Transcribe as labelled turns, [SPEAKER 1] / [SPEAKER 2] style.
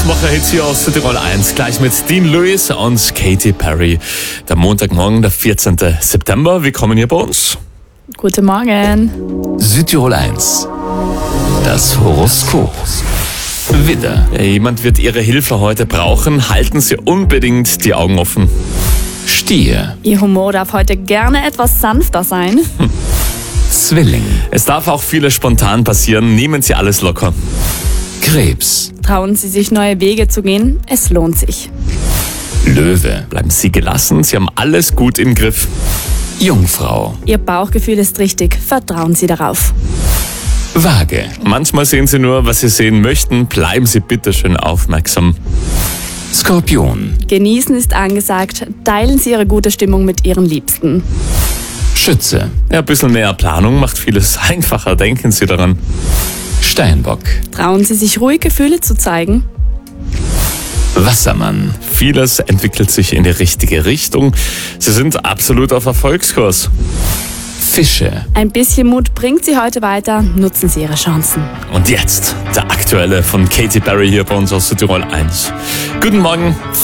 [SPEAKER 1] Aufmacher-Hits hier aus Südtirol 1, gleich mit Dean Lewis und Katy Perry. Der Montagmorgen, der 14. September. Willkommen hier bei uns.
[SPEAKER 2] Guten Morgen.
[SPEAKER 3] Südtirol 1. Das Horoskop. Widder.
[SPEAKER 1] Ja, jemand wird Ihre Hilfe heute brauchen. Halten Sie unbedingt die Augen offen.
[SPEAKER 3] Stier.
[SPEAKER 2] Ihr Humor darf heute gerne etwas sanfter sein.
[SPEAKER 3] Zwilling.
[SPEAKER 1] Es darf auch vieles spontan passieren. Nehmen Sie alles locker.
[SPEAKER 3] Krebs.
[SPEAKER 2] Trauen Sie sich, neue Wege zu gehen. Es lohnt sich.
[SPEAKER 3] Löwe.
[SPEAKER 1] Bleiben Sie gelassen. Sie haben alles gut im Griff.
[SPEAKER 3] Jungfrau.
[SPEAKER 2] Ihr Bauchgefühl ist richtig. Vertrauen Sie darauf.
[SPEAKER 3] Waage.
[SPEAKER 1] Manchmal sehen Sie nur, was Sie sehen möchten. Bleiben Sie bitte schön aufmerksam.
[SPEAKER 3] Skorpion.
[SPEAKER 2] Genießen ist angesagt. Teilen Sie Ihre gute Stimmung mit Ihren Liebsten.
[SPEAKER 3] Schütze.
[SPEAKER 1] Ja, ein bisschen mehr Planung macht vieles einfacher. Denken Sie daran.
[SPEAKER 3] Steinbock.
[SPEAKER 2] Trauen Sie sich, ruhig Gefühle zu zeigen.
[SPEAKER 3] Wassermann.
[SPEAKER 1] Vieles entwickelt sich in die richtige Richtung. Sie sind absolut auf Erfolgskurs.
[SPEAKER 3] Fische.
[SPEAKER 2] Ein bisschen Mut bringt Sie heute weiter. Nutzen Sie Ihre Chancen.
[SPEAKER 1] Und jetzt der aktuelle von Katy Perry hier bei uns aus Südtirol 1. Guten Morgen.